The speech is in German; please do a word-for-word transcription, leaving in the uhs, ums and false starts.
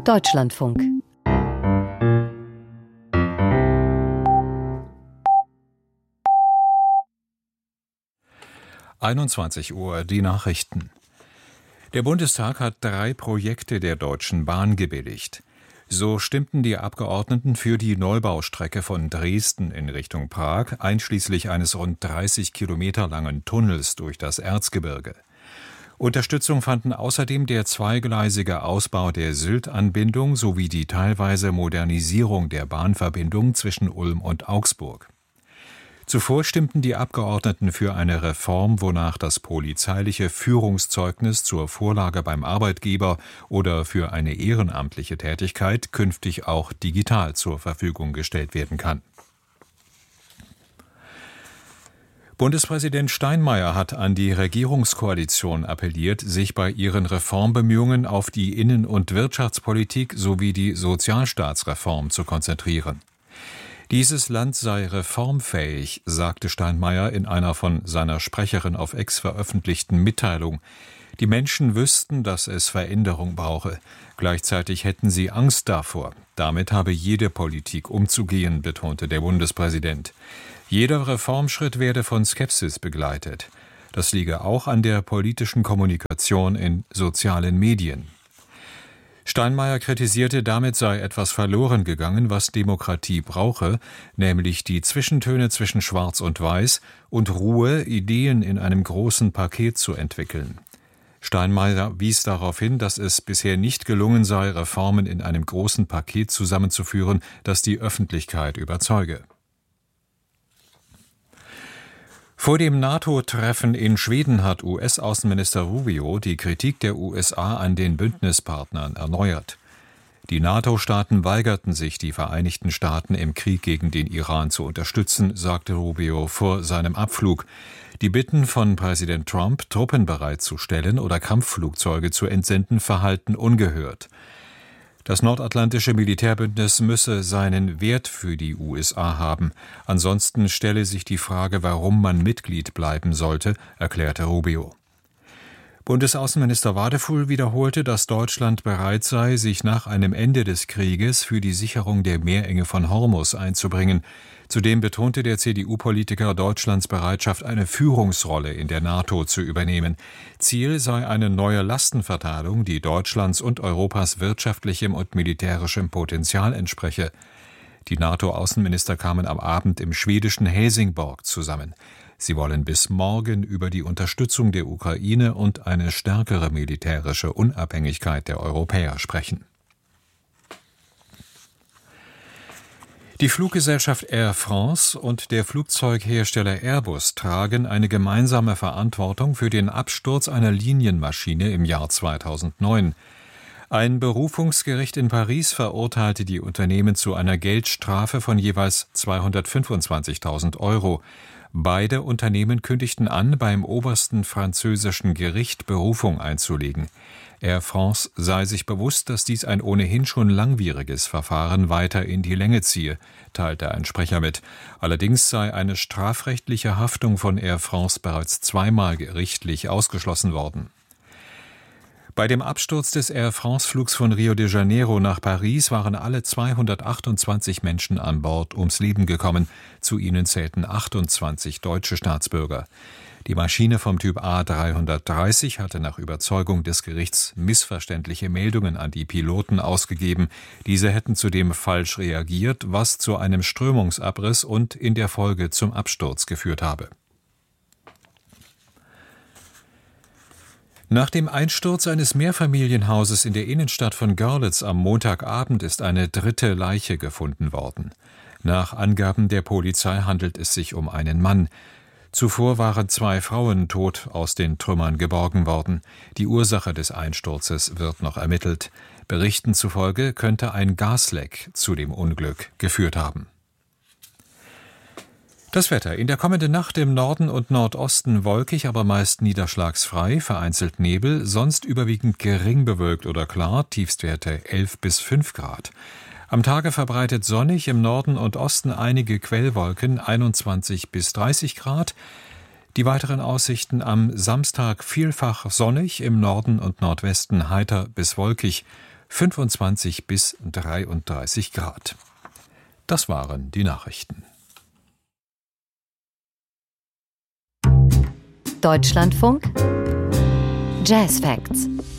Deutschlandfunk. einundzwanzig Uhr, die Nachrichten. Der Bundestag hat drei Projekte der Deutschen Bahn gebilligt. So stimmten die Abgeordneten für die Neubaustrecke von Dresden in Richtung Prag, einschließlich eines rund dreißig Kilometer langen Tunnels durch das Erzgebirge. Unterstützung fanden außerdem der zweigleisige Ausbau der Sylt-Anbindung sowie die teilweise Modernisierung der Bahnverbindung zwischen Ulm und Augsburg. Zuvor stimmten die Abgeordneten für eine Reform, wonach das polizeiliche Führungszeugnis zur Vorlage beim Arbeitgeber oder für eine ehrenamtliche Tätigkeit künftig auch digital zur Verfügung gestellt werden kann. Bundespräsident Steinmeier hat an die Regierungskoalition appelliert, sich bei ihren Reformbemühungen auf die Innen- und Wirtschaftspolitik sowie die Sozialstaatsreform zu konzentrieren. Dieses Land sei reformfähig, sagte Steinmeier in einer von seiner Sprecherin auf X veröffentlichten Mitteilung. Die Menschen wüssten, dass es Veränderung brauche. Gleichzeitig hätten sie Angst davor. Damit habe jede Politik umzugehen, betonte der Bundespräsident. Jeder Reformschritt werde von Skepsis begleitet. Das liege auch an der politischen Kommunikation in sozialen Medien. Steinmeier kritisierte, damit sei etwas verloren gegangen, was Demokratie brauche, nämlich die Zwischentöne zwischen Schwarz und Weiß und Ruhe, Ideen in einem großen Paket zu entwickeln. Steinmeier wies darauf hin, dass es bisher nicht gelungen sei, Reformen in einem großen Paket zusammenzuführen, das die Öffentlichkeit überzeuge. Vor dem NATO-Treffen in Schweden hat U S-Außenminister Rubio die Kritik der U S A an den Bündnispartnern erneuert. Die NATO-Staaten weigerten sich, die Vereinigten Staaten im Krieg gegen den Iran zu unterstützen, sagte Rubio vor seinem Abflug. Die Bitten von Präsident Trump, Truppen bereitzustellen oder Kampfflugzeuge zu entsenden, verhallten ungehört. Das nordatlantische Militärbündnis müsse seinen Wert für die U S A haben. Ansonsten stelle sich die Frage, warum man Mitglied bleiben sollte, erklärte Rubio. Bundesaußenminister Wadefuhl wiederholte, dass Deutschland bereit sei, sich nach einem Ende des Krieges für die Sicherung der Meerenge von Hormuz einzubringen. Zudem betonte der C D U-Politiker Deutschlands Bereitschaft, eine Führungsrolle in der NATO zu übernehmen. Ziel sei eine neue Lastenverteilung, die Deutschlands und Europas wirtschaftlichem und militärischem Potenzial entspreche. Die NATO-Außenminister kamen am Abend im schwedischen Helsingborg zusammen. Sie wollen bis morgen über die Unterstützung der Ukraine und eine stärkere militärische Unabhängigkeit der Europäer sprechen. Die Fluggesellschaft Air France und der Flugzeughersteller Airbus tragen eine gemeinsame Verantwortung für den Absturz einer Linienmaschine im Jahr zweitausendneun. Ein Berufungsgericht in Paris verurteilte die Unternehmen zu einer Geldstrafe von jeweils zweihundertfünfundzwanzigtausend Euro. Beide Unternehmen kündigten an, beim obersten französischen Gericht Berufung einzulegen. Air France sei sich bewusst, dass dies ein ohnehin schon langwieriges Verfahren weiter in die Länge ziehe, teilte ein Sprecher mit. Allerdings sei eine strafrechtliche Haftung von Air France bereits zweimal gerichtlich ausgeschlossen worden. Bei dem Absturz des Air France-Flugs von Rio de Janeiro nach Paris waren alle zweihundertachtundzwanzig Menschen an Bord ums Leben gekommen. Zu ihnen zählten achtundzwanzig deutsche Staatsbürger. Die Maschine vom Typ A dreihundertdreißig hatte nach Überzeugung des Gerichts missverständliche Meldungen an die Piloten ausgegeben. Diese hätten zudem falsch reagiert, was zu einem Strömungsabriss und in der Folge zum Absturz geführt habe. Nach dem Einsturz eines Mehrfamilienhauses in der Innenstadt von Görlitz am Montagabend ist eine dritte Leiche gefunden worden. Nach Angaben der Polizei handelt es sich um einen Mann. Zuvor waren zwei Frauen tot aus den Trümmern geborgen worden. Die Ursache des Einsturzes wird noch ermittelt. Berichten zufolge könnte ein Gasleck zu dem Unglück geführt haben. Das Wetter: In der kommenden Nacht im Norden und Nordosten wolkig, aber meist niederschlagsfrei, vereinzelt Nebel, sonst überwiegend gering bewölkt oder klar, Tiefstwerte elf bis fünf Grad. Am Tage verbreitet sonnig, im Norden und Osten einige Quellwolken, einundzwanzig bis dreißig Grad. Die weiteren Aussichten: am Samstag vielfach sonnig, im Norden und Nordwesten heiter bis wolkig, fünfundzwanzig bis dreiunddreißig Grad. Das waren die Nachrichten. Deutschlandfunk Jazz Facts